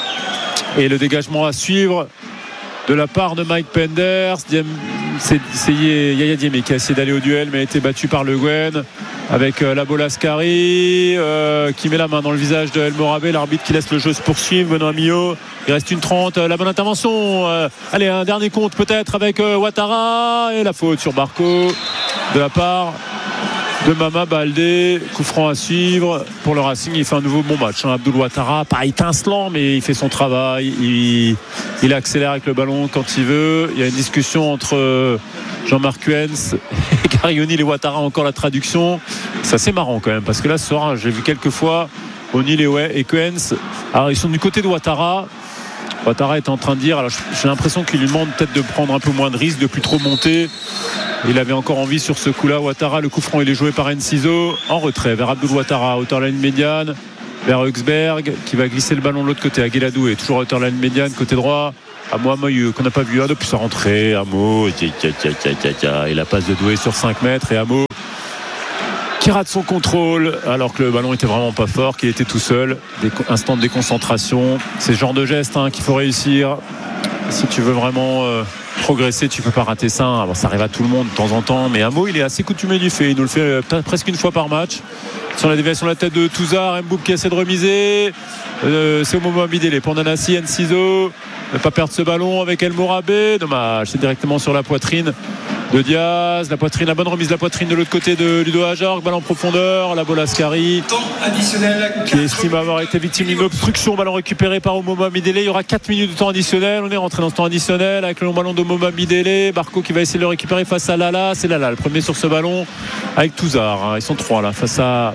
Et le dégagement à suivre de la part de Mike Penders. C'est, c'est Yaya Diémé qui a essayé d'aller au duel, mais a été battu par Le Guen avec euh, la Bolascari euh, qui met la main dans le visage de El Morabé. L'arbitre qui laisse le jeu se poursuivre. Benoît Millot, il reste une trente. Euh, la bonne intervention. Euh, allez, un dernier compte peut-être avec euh, Ouattara. Et la faute sur Barco de la part de Mama Baldé. Coup franc à suivre pour le Racing. Il fait un nouveau bon match, hein. Abdoul Ouattara, pas étincelant, mais il fait son travail. Il, il accélère avec le ballon quand il veut. Il y a une discussion entre Jean-Marc Huens, Gary O'Neill et Ouattara, encore la traduction. C'est assez marrant quand même, parce que là ce soir j'ai vu quelques fois O'Neill et, ouais, et Huens. Alors ils sont du côté de Ouattara. Ouattara est en train de dire, alors j'ai l'impression qu'il lui demande peut-être de prendre un peu moins de risques, de plus trop monter. Il avait encore envie sur ce coup-là. Ouattara, le coup franc il est joué par Enciso, en retrait vers Abdul Ouattara, hauteur de la ligne médiane, vers Huxberg qui va glisser le ballon de l'autre côté à Guéladou, et toujours à hauteur de la ligne médiane, côté droit. Amo Amoyeux qu'on n'a pas vu, ah, depuis sa rentrée. Amo, et la passe de Doué sur cinq mètres, et Amo qui rate son contrôle alors que le ballon était vraiment pas fort, qu'il était tout seul. Des instants de déconcentration, c'est ce genre de geste hein, qu'il faut réussir si tu veux vraiment euh, progresser. Tu peux pas rater ça hein. Bon, ça arrive à tout le monde de temps en temps, mais Amo il est assez coutumé du fait, il nous le fait euh, presque une fois par match. Sur la déviation de la tête de Touzard, Mboub qui essaie de remiser, euh, c'est au moment de Midélé pour Nanassi, Enciso ne pas perdre ce ballon avec El Morabé, dommage, c'est directement sur la poitrine de Diaz, la poitrine, la bonne remise de la poitrine de l'autre côté de Ludo Ajorg, ballon en profondeur, la bola Ascari qui estime avoir été victime d'une obstruction, ballon récupéré par Omouma Midélé. Il y aura quatre minutes de temps additionnel, on est rentré dans ce temps additionnel avec le long ballon d'Omouma Midélé, Barco qui va essayer de le récupérer face à Lala, c'est Lala le premier sur ce ballon avec Touzard hein. Ils sont trois là face à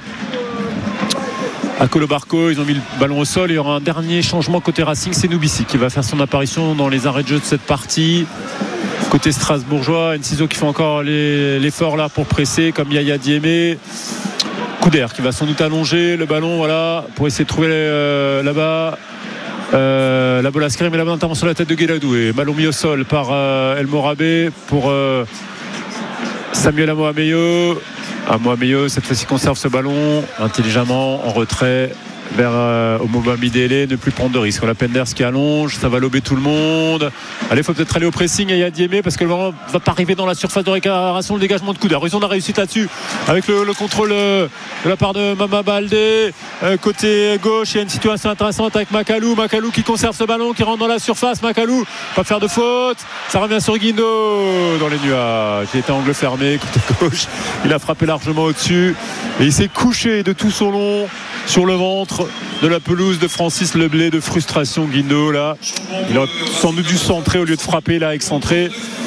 à Kolo Barco, ils ont mis le ballon au sol. Il y aura un dernier changement côté Racing, c'est Noubissi qui va faire son apparition dans les arrêts de jeu de cette partie. Côté strasbourgeois, Enciso qui fait encore les, l'effort là pour presser comme Yaya Diémé. Couder qui va sans doute allonger le ballon voilà, pour essayer de trouver euh, là-bas euh, la bola Ascari, mais la bonne intervention sur la tête de Guéladou, et ballon mis au sol par euh, El Morabé pour euh, Samuel Amo Ameyo. Amo Ameyo cette fois-ci conserve ce ballon intelligemment en retrait vers euh, Omouma Midélé, ne plus prendre de risque. La Penders qui allonge, ça va lober tout le monde. Allez, il faut peut-être aller au pressing et à Diémé parce que le ballon ne va pas arriver dans la surface de récupération. Le dégagement de Couder, ils ont la réussite là-dessus avec le, le contrôle de la part de Mama Baldé. Euh, côté gauche, il y a une situation intéressante avec Makalou. Makalou qui conserve ce ballon, qui rentre dans la surface. Makalou, pas faire de faute. Ça revient sur Guindo dans les nuages. Il était angle fermé, côté gauche. Il a frappé largement au-dessus et il s'est couché de tout son long sur le ventre de la pelouse de Francis Leblé de frustration. Guindo là, il a sans doute dû centrer au lieu de frapper là, excentré.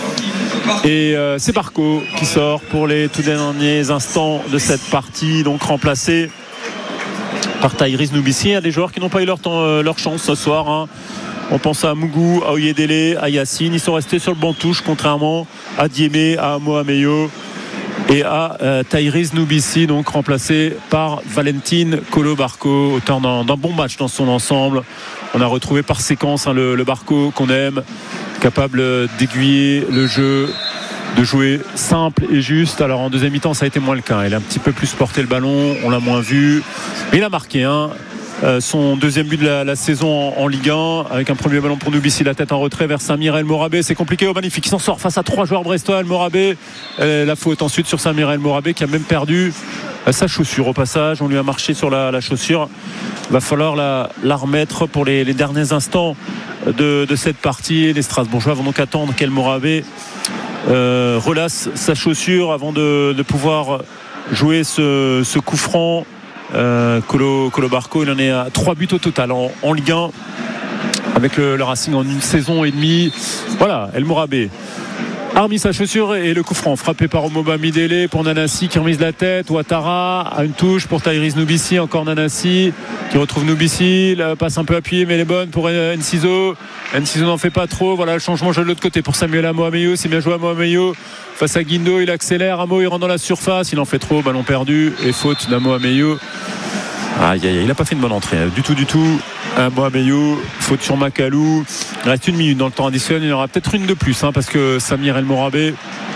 Et euh, c'est Barco qui sort pour les tout derniers instants de cette partie, donc remplacé par Tyrese Noubissi. Il y a des joueurs qui n'ont pas eu leur, temps, euh, leur chance ce soir hein. On pense à Mougou, à Oyedele, à Yacine. Ils sont restés sur le banc de touche contrairement à Diémé, à Amo Ameyo et à euh, Tyrese Noubissi, donc remplacé par Valentin Kolo Barco, auteur d'un, d'un bon match dans son ensemble. On a retrouvé par séquence hein, le, le Barco qu'on aime, capable d'aiguiller le jeu, de jouer simple et juste. Alors en deuxième mi-temps ça a été moins le cas, il a un petit peu plus porté le ballon, on l'a moins vu, mais il a marqué hein. Euh, son deuxième but de la, la saison en, en Ligue un avec un premier ballon pour Noubissi, la tête en retrait vers Samir El Morabé. C'est compliqué, au magnifique, il s'en sort face à trois joueurs brestois. El Morabé, euh, la faute ensuite sur Samir El Morabé qui a même perdu euh, sa chaussure au passage, on lui a marché sur la, la chaussure. Va falloir la, la remettre pour les, les derniers instants de, de cette partie. Les Strasbourgeois vont donc attendre qu'El Morabé euh, relasse sa chaussure avant de, de pouvoir jouer ce, ce coup franc. Euh, Kolo, Kolo Barco, il en est à trois buts au total en, en Ligue un avec le, le Racing en une saison et demie. Voilà, El Morabé a remis sa chaussure et le coup franc frappé par Omouma Midélé pour Nanassi qui remise la tête. Ouattara a une touche pour Tyrese Noubissi, encore Nanassi qui retrouve Noubissi, la passe un peu appuyée mais elle est bonne pour Enciso. Enciso n'en fait pas trop, voilà le changement de l'autre côté pour Samuel Amo Ameyo. C'est bien joué Amo Ameyo face à Guindo, il accélère, Amo il rentre dans la surface, il en fait trop, ballon perdu et faute d'Amo Ameyo. Aïe aïe, il n'a pas fait une bonne entrée du tout du tout. Amo Ameyo, faute sur Makalou. Il reste une minute dans le temps additionnel, il y en aura peut-être une de plus hein, parce que Samir El Morabé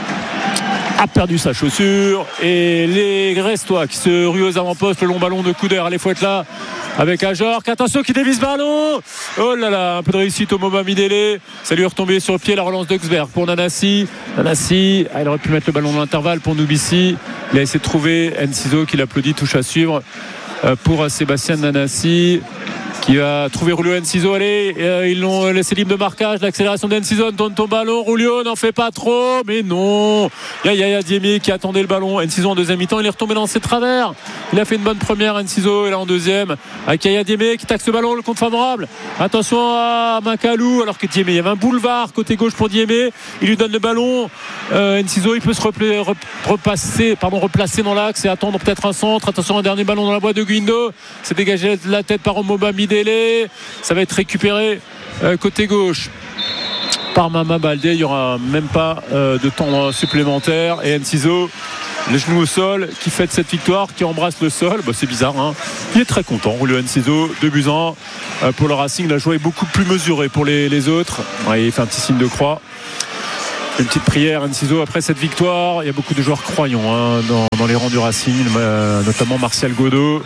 a perdu sa chaussure et les Grestois qui se ruent aux avant-postes, le long ballon de Couder, allez faut être là avec Ajorg, attention qui dévisse ballon, oh là là, un peu de réussite au Omouma Midélé, ça lui est retombé sur le pied, la relance d'Huxberg pour Nanassi. Nanassi, ah, il aurait pu mettre le ballon dans l'intervalle pour Noubissi, il a essayé de trouver Enciso qui l'applaudit, touche à suivre pour Sébastien Nanassi qui va trouver Julio Enciso. Allez, euh, ils l'ont laissé libre de marquage. L'accélération d'Enciso, donne ton ballon. Julio n'en fait pas trop, mais non. Il y a Yaya Diémé qui attendait le ballon. Enciso en deuxième mi-temps, il est retombé dans ses travers. Il a fait une bonne première, Enciso, et là en deuxième avec Yaya Diémé qui taxe le ballon, le compte favorable. Attention à Macalou, alors que Diémé, il y avait un boulevard côté gauche pour Diémé. Il lui donne le ballon. Euh, Enciso, il peut se repla- rep- repasser, pardon, replacer dans l'axe et attendre peut-être un centre. Attention, un dernier ballon dans la boîte de Guindo. C'est dégagé de la tête par Omoba Midele. Ça va être récupéré euh, côté gauche par Mama Baldé. Il n'y aura même pas euh, de temps supplémentaire. Et Enciso, les genoux au sol, qui fête cette victoire, qui embrasse le sol. Bah, c'est bizarre, hein. Il est très content, Julio Enciso. deux buts à un euh, pour le Racing. La joie est beaucoup plus mesurée pour les, les autres. Ouais, il fait un petit signe de croix. Une petite prière, Enciso, après cette victoire. Il y a beaucoup de joueurs croyants hein, dans, dans les rangs du Racing, euh, notamment Martial Godot.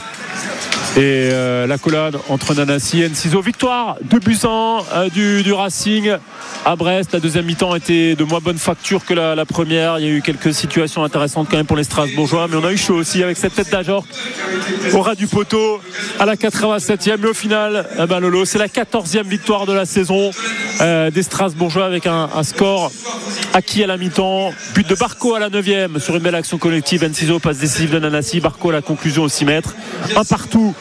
Et euh, l'accolade entre Nanasi et Enciso. Victoire deux buts à un euh, du, du Racing à Brest. La deuxième mi-temps était de moins bonne facture que la, la première. Il y a eu quelques situations intéressantes quand même pour les Strasbourgeois, mais on a eu chaud aussi avec cette tête d'Ajorc au ras du poteau à la quatre-vingt-septième. Mais au final, eh ben Lolo, c'est la quatorzième victoire de la saison euh, des Strasbourgeois avec un, un score acquis à la mi-temps. But de Barco à la neuvième sur une belle action collective. Enciso, passe décisive de Nanasi. Barco à la conclusion au six mètres. Un partout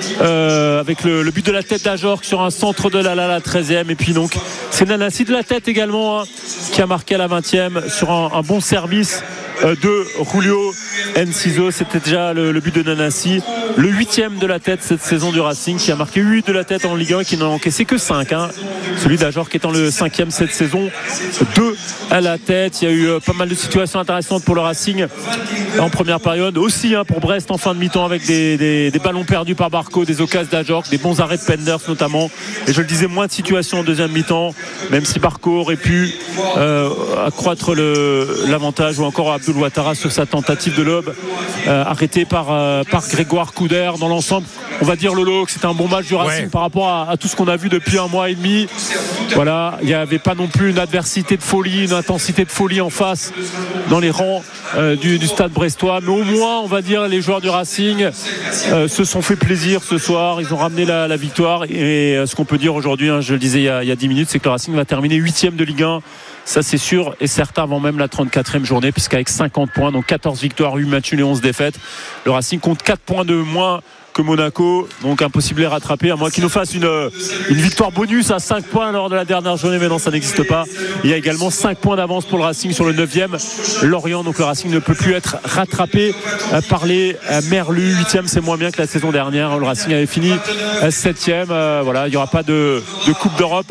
euh, avec le, le but de la tête d'Ajorc sur un centre de la, la, la treizième. Et puis donc c'est Nanasi de la tête également hein, qui a marqué à la vingtième sur un, un bon service de Julio Enciso. C'était déjà le, le but de Nanasi, le huitième de la tête cette saison du Racing, qui a marqué huit de la tête en Ligue un, qui n'en a encaissé que cinq hein. Celui d'Ajorc étant le cinquième cette saison, deux à la tête. Il y a eu pas mal de situations intéressantes pour le Racing en première période aussi hein, pour Brest en fin de mi-temps avec des, des, des ballons perdus par Barco, des occasions d'Ajorc, des bons arrêts de Penders notamment, et je le disais, moins de situations en deuxième mi-temps, même si Barco aurait pu euh, accroître le, l'avantage, ou encore Abdoul Ouattara sur sa tentative de lob euh, arrêtée par, euh, par Grégoire Couder. Dans l'ensemble, on va dire Lolo que c'était un bon match du Racing ouais. par rapport à, à tout ce qu'on a vu depuis un mois et demi. Voilà, il n'y avait pas non plus une adversité de folie, une intensité de folie en face dans les rangs euh, du, du stade brestois, mais au moins on va dire les joueurs du Racing euh, se sont fait plaisir ce soir. Ils ont ramené la, la victoire, et euh, ce qu'on peut dire aujourd'hui hein, je le disais il y, a, il y a dix minutes, c'est que le Racing va terminer huitième de Ligue un. Ça c'est sûr et certain, avant même la trente-quatrième journée, puisqu'avec cinquante points, donc quatorze victoires, huit matchs nuls et onze défaites, le Racing compte quatre points de moins que Monaco, donc impossible à rattraper, à moins qu'il nous fasse une, une victoire bonus à cinq points lors de la dernière journée, mais non, ça n'existe pas. Il y a également cinq points d'avance pour le Racing sur le neuvième, Lorient, donc le Racing ne peut plus être rattrapé par les Merlus. Huitième, c'est moins bien que la saison dernière, le Racing avait fini septième. Voilà, il n'y aura pas de, de Coupe d'Europe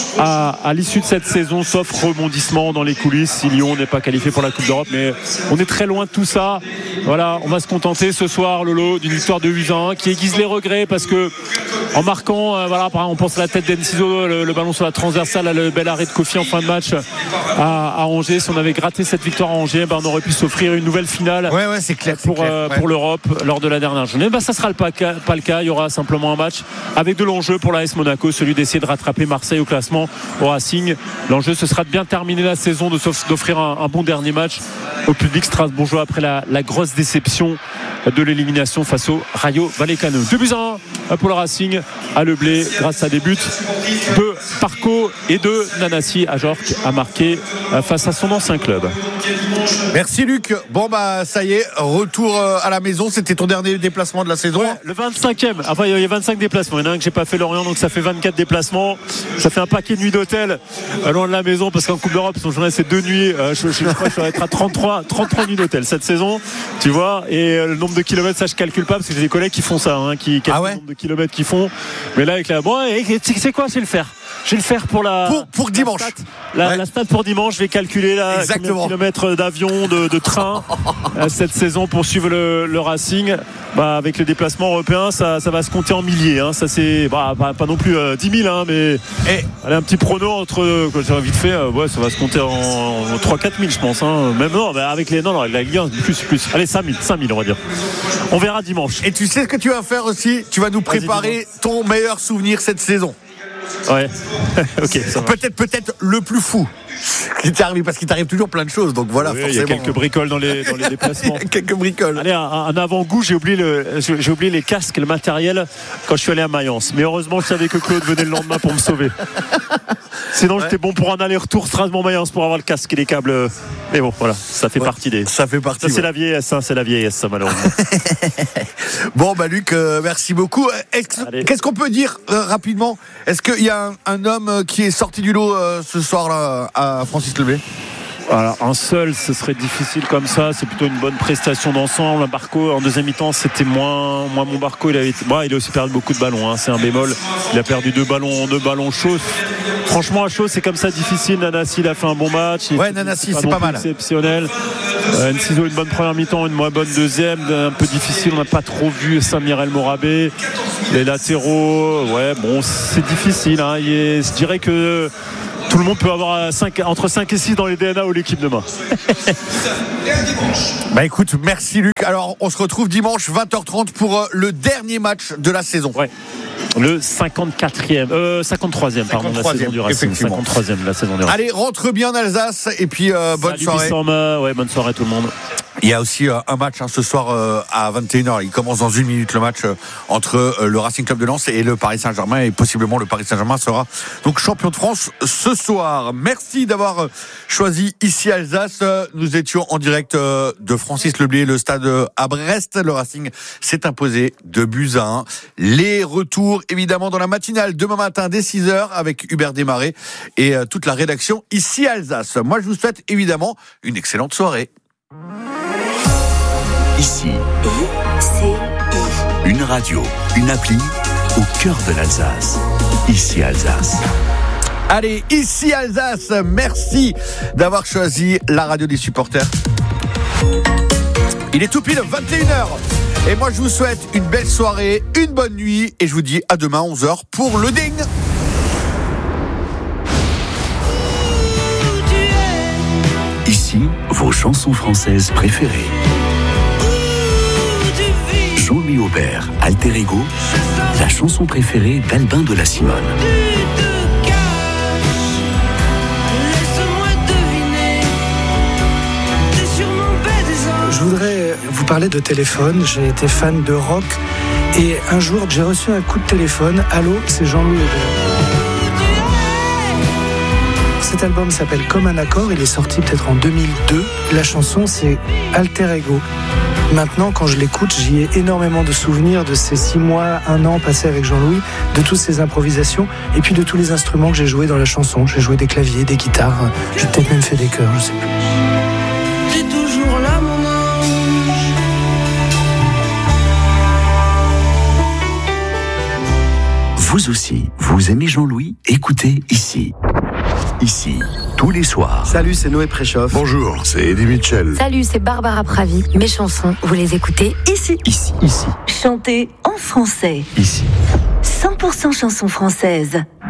à, à l'issue de cette saison, sauf rebondissement dans les coulisses si Lyon n'est pas qualifié pour la Coupe d'Europe, mais on est très loin de tout ça. Voilà, on va se contenter ce soir, Lolo, d'une victoire de huit à un qui aiguise les regrets, parce que en marquant euh, voilà, on pense à la tête d'Enciso, le, le ballon sur la transversale, le bel arrêt de Kofi en fin de match à, à Angers. Si on avait gratté cette victoire à Angers, ben on aurait pu s'offrir une nouvelle finale ouais, ouais, c'est clair, pour, c'est clair, euh, ouais. pour l'Europe lors de la dernière journée. Ben, ça ne sera pas, pas le cas, il y aura simplement un match avec de l'enjeu pour l'A S Monaco, celui d'essayer de rattraper Marseille au classement au Racing. L'enjeu, ce sera de bien terminer la saison, de, d'offrir un, un bon dernier match au public strasbourgeois après la, la grosse déception de l'élimination face au Rayo Vallecano. deux buts à un pour le Racing à Le Blé, grâce à des buts de Barco et de Nanasi. Ajorc a marqué face à son ancien club. Merci Luc. Bon bah ça y est, retour à la maison. C'était ton dernier déplacement de la saison. Ouais, le vingt-cinquième. Enfin, il y a vingt-cinq déplacements. Il y en a un que j'ai pas fait, Lorient, donc ça fait vingt-quatre déplacements. Ça fait un paquet de nuits d'hôtel loin de la maison, parce qu'en Coupe d'Europe, son journée c'est deux nuits. Euh, je, je, je crois que je vais être à trente-trois, trente-trois nuits d'hôtel cette saison. Tu vois, et le nombre de kilomètres, ça je calcule pas, parce que j'ai des collègues qui font ça, hein, qui calculent ah ouais le nombre de kilomètres qu'ils font. Mais là avec la bon, c'est quoi, c'est le faire. Je vais le faire pour la pour, pour la dimanche. Stat, la, ouais. la stat pour dimanche. Je vais calculer là combien de kilomètres d'avion, de, de train cette saison pour suivre le, le Racing. Bah, avec le déplacement européen, ça, ça va se compter en milliers. Hein. Ça c'est bah, pas, pas non plus euh, dix mille, hein, mais et allez, un petit prono entre euh, j'ai vite fait. Euh, ouais, ça va se compter en, en trois à quatre mille, je pense. Hein. Même non, bah, avec les non, non, avec la Ligue un, plus plus. Allez, cinq mille, cinq mille, on va dire. On verra dimanche. Et tu sais ce que tu vas faire aussi. Tu vas nous préparer ton meilleur souvenir cette saison. Ouais. Ok. Ça peut-être, peut-être le plus fou. Qui t'arrive, parce qu'il t'arrive toujours plein de choses. Donc voilà, oui, forcément. Il y a quelques bricoles dans les, dans les déplacements. quelques bricoles. Allez, un, un avant-goût, j'ai oublié, le, j'ai oublié les casques, le matériel quand je suis allé à Mayence. Mais heureusement, je savais que Claude venait le lendemain pour me sauver. Sinon, ouais. J'étais bon pour un aller-retour Strasbourg-Mayence pour avoir le casque et les câbles. Mais bon, voilà, ça fait ouais, partie des. Ça fait partie. Ça, c'est ouais. la vieillesse, hein, c'est la vieillesse, ça, malheureusement. Bon, bah, Luc, euh, merci beaucoup. Est-ce, qu'est-ce qu'on peut dire euh, rapidement? Est-ce qu'il y a un, un homme qui est sorti du lot euh, ce soir-là à Francis Leblé? Alors, un seul, ce serait difficile comme ça. C'est plutôt une bonne prestation d'ensemble. Un Barco, en deuxième mi-temps, c'était moins, moins mon Barco. Il a, été, bah, il a aussi perdu beaucoup de ballons. Hein. C'est un bémol. Il a perdu deux ballons, deux ballons chauds. Franchement, à chaud, c'est comme ça difficile. Nanassi, il a fait un bon match. Il ouais, Nanassi, c'est pas mal. Exceptionnel. Euh, Nciso, une bonne première mi-temps, une moins bonne deuxième. Un peu difficile. On n'a pas trop vu Samirel Morabé. Les latéraux, ouais, bon, c'est difficile. Hein. Est, je dirais que tout le monde peut avoir cinq, entre cinq et six dans les D N A ou l'équipe demain. Bah écoute, merci Luc. Alors on se retrouve dimanche vingt heures trente pour le dernier match de la saison. Ouais. Le cinquante-quatrième, euh, cinquante-troisième, pardon, la saison du Racing. cinquante-troisième, la saison du Racing. Allez, rentre bien en Alsace et puis euh, bonne Salut soirée. Bissama, ouais, bonne soirée tout le monde. Il y a aussi euh, un match hein, ce soir euh, à vingt et une heures. Il commence dans une minute le match euh, entre euh, le Racing Club de Lens et le Paris Saint-Germain. Et possiblement le Paris Saint-Germain sera donc champion de France ce soir. Merci d'avoir euh, choisi ici Alsace. Euh, nous étions en direct euh, de Francis Leblé, le stade euh, à Brest. Le Racing s'est imposé de buts à un. Les retours évidemment dans la matinale demain matin dès six heures avec Hubert Desmarais et euh, toute la rédaction ici à Alsace. Moi je vous souhaite évidemment une excellente soirée. Ici, une radio, une appli au cœur de l'Alsace. Ici Alsace. Allez, ici Alsace, merci d'avoir choisi la radio des supporters. Il est tout pile vingt et une heures. Et moi je vous souhaite une belle soirée, une bonne nuit et je vous dis à demain onze heures pour le ding. Ici, vos chansons françaises préférées. Jean-Louis Aubert, Alter Ego, la chanson préférée d'Albin de la Simone. Je voudrais vous parler de téléphone. J'ai été fan de rock et un jour j'ai reçu un coup de téléphone. Allô, c'est Jean-Louis Aubert. Cet album s'appelle Comme un accord. Il est sorti peut-être en deux mille deux. La chanson c'est Alter Ego. Maintenant, quand je l'écoute, j'y ai énormément de souvenirs de ces six mois, un an passés avec Jean-Louis, de toutes ces improvisations et puis de tous les instruments que j'ai joués dans la chanson. J'ai joué des claviers, des guitares, j'ai peut-être même fait des chœurs, je sais plus. T'es toujours là, mon ange. Vous aussi, vous aimez Jean-Louis? Écoutez ici. Ici, tous les soirs. Salut, c'est Noé Préchoff. Bonjour, c'est Eddie Mitchell. Salut, c'est Barbara Pravi. Mes chansons, vous les écoutez ici. Ici. Ici. Chantez en français. Ici. cent pour cent chansons françaises.